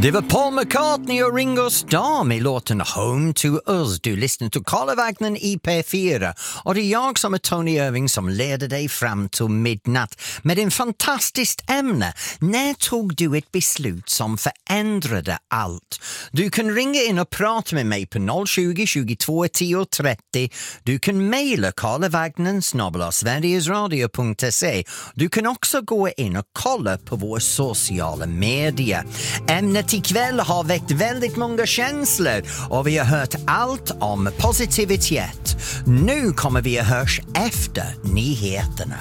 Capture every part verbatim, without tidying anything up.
Det var Paul McCartney och Ringo Starr med låten Home to Us. Du lyssnar till Karlavagnen i P fyra och det är jag som är Tony Irving som leder dig fram till midnatt med en fantastiskt ämne. När tog du ett beslut som förändrade allt? Du kan ringa in och prata med mig på noll tjugo, tjugotvå, tio, trettio. Du kan mejla karlavagnen snabel-a sverigesradio punkt se. Du kan också gå in och kolla på våra sociala medier. Ämnet ikväll har väckt väldigt många känslor och vi har hört allt om positivitet. Nu kommer vi att hörs efter nyheterna.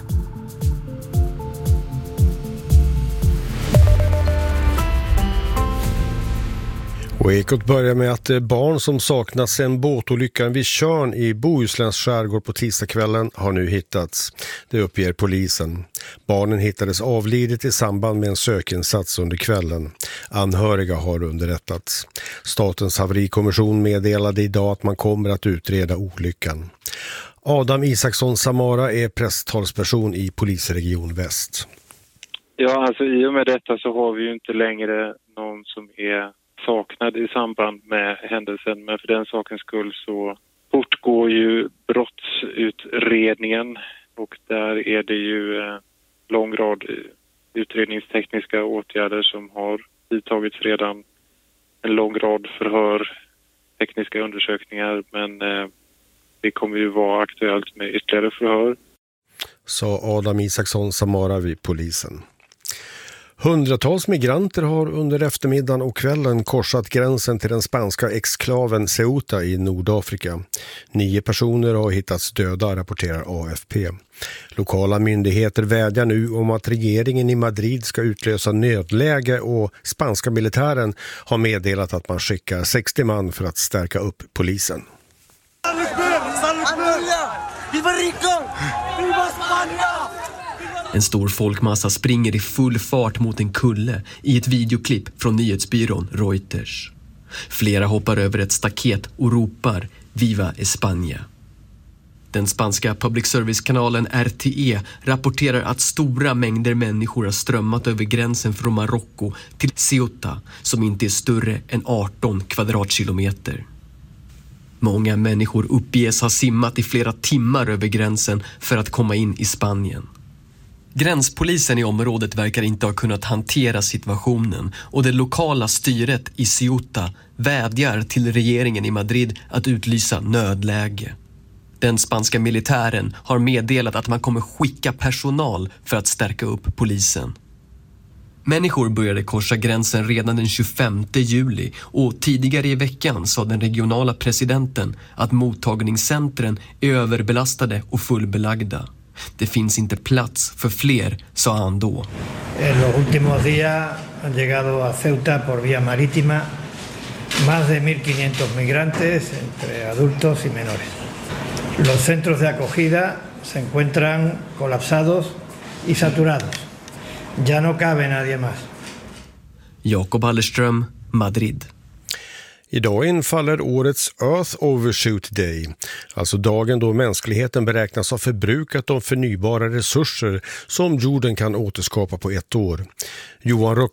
Och Ekot börjar med att barn som saknas sedan båtolyckan vid Tjörn i Bohusläns skärgård på tisdagskvällen har nu hittats. Det uppger polisen. Barnen hittades avlidet i samband med en sökinsats under kvällen. Anhöriga har underrättats. Statens haverikommission meddelade idag att man kommer att utreda olyckan. Adam Isaksson Samara är presstalsperson i polisregion Väst. Ja, alltså i och med detta så har vi ju inte längre någon som är saknad i samband med händelsen, men för den sakens skull så fortgår ju brottsutredningen och där är det ju en lång rad utredningstekniska åtgärder som har vidtagits redan, en lång rad förhör, tekniska undersökningar, men eh, det kommer ju vara aktuellt med ytterligare förhör. Sa Adam Isaksson Samara vid polisen. Hundratals migranter har under eftermiddagen och kvällen korsat gränsen till den spanska exklaven Ceuta i Nordafrika. Nio personer har hittats döda, rapporterar A F P. Lokala myndigheter vädjar nu om att regeringen i Madrid ska utlösa nödläge och spanska militären har meddelat att man skickar sextio man för att stärka upp polisen. En stor folkmassa springer i full fart mot en kulle i ett videoklipp från nyhetsbyrån Reuters. Flera hoppar över ett staket och ropar Viva España. Den spanska public service-kanalen R T E rapporterar att stora mängder människor har strömmat över gränsen från Marocko till Ceuta som inte är större än arton kvadratkilometer. Många människor uppges ha simmat i flera timmar över gränsen för att komma in i Spanien. Gränspolisen i området verkar inte ha kunnat hantera situationen och det lokala styret i Ceuta vädjar till regeringen i Madrid att utlysa nödläge. Den spanska militären har meddelat att man kommer skicka personal för att stärka upp polisen. Människor började korsa gränsen redan den tjugofemte juli och tidigare i veckan sa den regionala presidenten att mottagningscentren är överbelastade och fullbelagda. Det finns inte plats för fler, sa han då. En los últimos días han llegado a Ceuta por vía marítima más de mil quinientos migrantes entre adultos y menores. Los centros de acogida se encuentran colapsados y saturados. Ya no cabe nadie más. Jakob Hallerström, Madrid. Idag infaller årets Earth Overshoot Day, alltså dagen då mänskligheten beräknas ha förbrukat de förnybara resurser som jorden kan återskapa på ett år. Johan